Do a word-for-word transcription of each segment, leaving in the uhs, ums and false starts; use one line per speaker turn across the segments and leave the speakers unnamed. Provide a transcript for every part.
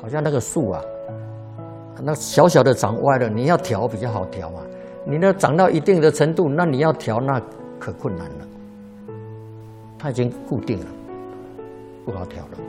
好像那个树啊，那小小的长歪了，你要调比较好调嘛。你那长到一定的程度，那你要调那可困难了。它已经固定了，不好调了。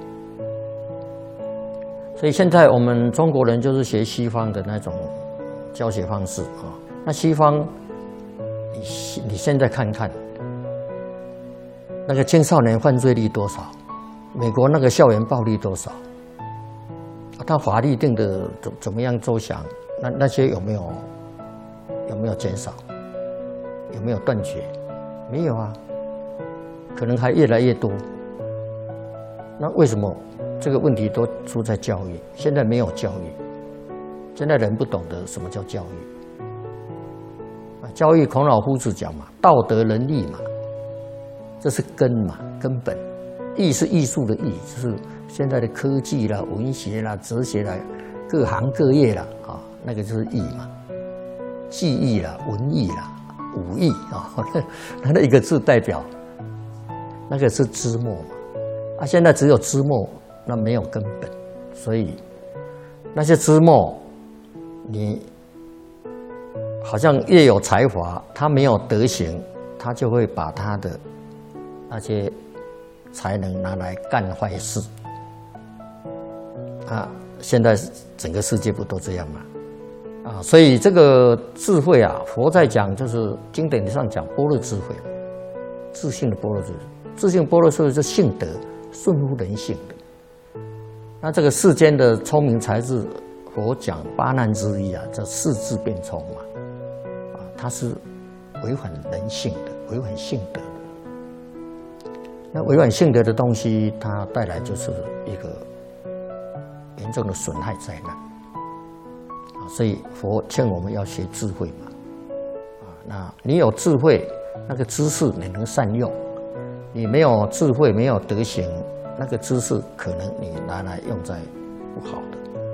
所以现在我们中国人就是学西方的那种教学方式啊。那西方，你你现在看看，那个青少年犯罪率多少？美国那个校园暴力多少？他法律定的怎怎么样周详？那那些有没有有没有减少？有没有断绝？没有啊，可能还越来越多。那为什么这个问题都出在教育？现在没有教育，现在人不懂得什么叫教育。啊，教育孔老夫子讲嘛，道德仁义嘛，这是根嘛，根本。艺是艺术的艺，就是现在的科技啦、文学啦、哲学啦，各行各业啦，啊，那个就是艺嘛。技艺啦、文艺啦、武艺啊，那那一个字代表，那个是枝末嘛。啊，现在只有枝末，那没有根本，所以那些枝末，你好像越有才华，他没有德行，他就会把他的那些才能拿来干坏事啊！现在整个世界不都这样吗？啊，所以这个智慧啊，佛在讲就是经典上讲般若智慧，自性的般若智慧，自性般若智慧是性德，顺乎人性的。那这个世间的聪明才智，佛讲八难之一啊，叫世智变聪嘛，啊，它是违反人性的，违反性德的。那违反性德的东西，它带来就是一个严重的损害灾难啊！所以佛劝我们要学智慧嘛，啊，那你有智慧，那个知识你能善用；你没有智慧，没有德行，那个知识可能你拿来用在不好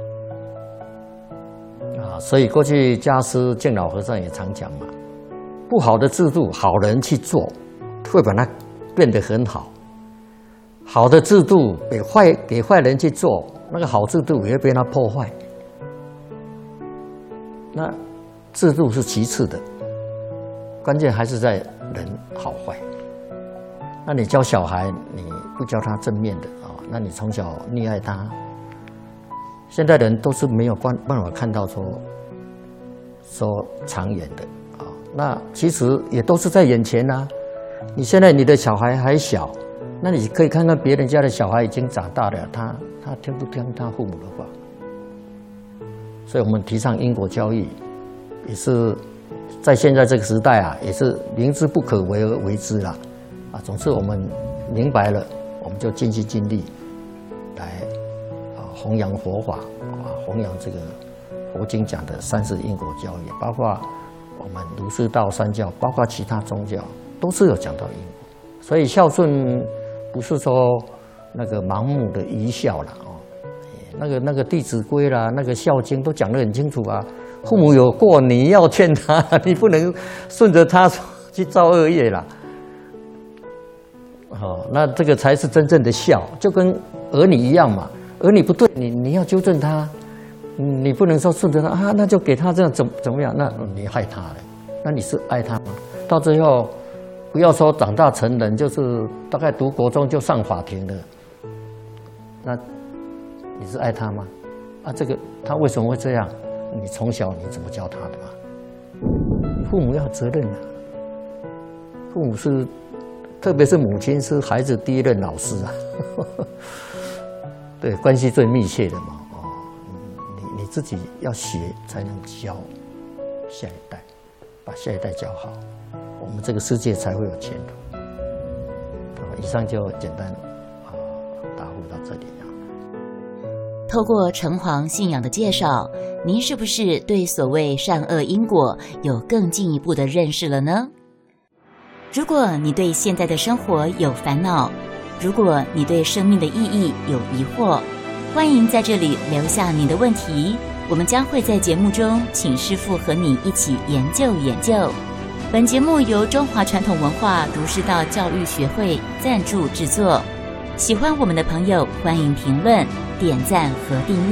的啊！所以过去家师净老和尚也常讲嘛，不好的制度，好人去做，会把它变得很好。好的制度给坏给坏人去做，那个好制度也会被他破坏。那制度是其次的，关键还是在人好坏。那你教小孩，你不教他正面的啊，那你从小溺爱他。现在人都是没有办办法看到说说长远的啊，那其实也都是在眼前啊。你现在你的小孩还小，那你可以看看别人家的小孩已经长大了，他他听不听他父母的话？所以我们提倡因果教育，也是在现在这个时代啊，也是明知不可为而为之啦。啊，总之我们明白了，我们就尽心尽力来啊弘扬佛法啊，弘扬这个佛经讲的三世因果教育，包括我们儒释道三教，包括其他宗教，都是有讲到因果。所以孝顺不是说那个盲目的愚孝了哦，那个那个《弟子规》啦，那个《孝经》都讲得很清楚啊。父母有过，你要劝他，你不能顺着他去造恶业啦。哦，那这个才是真正的孝，就跟儿女一样嘛。儿女不对，你你要纠正他，你不能说顺着他啊，那就给他这样怎怎么样？那你害他了，那你是爱他吗？到最后，不要说长大成人，就是大概读国中就上法庭了，那你是爱他吗？啊，这个他为什么会这样？你从小你怎么教他的嘛？父母要责任啊，父母是。特别是母亲是孩子第一任老师啊，对，关系最密切的嘛。哦，你你自己要学才能教下一代，把下一代教好，我们这个世界才会有前途。好，以上就简单啊答复到这里啊。
透过城隍信仰的介绍，您是不是对所谓善恶因果有更进一步的认识了呢？如果你对现在的生活有烦恼，如果你对生命的意义有疑惑，欢迎在这里留下你的问题，我们将会在节目中请师父和你一起研究研究。本节目由中华传统文化儒释道教育学会赞助制作，喜欢我们的朋友欢迎评论、点赞和订阅。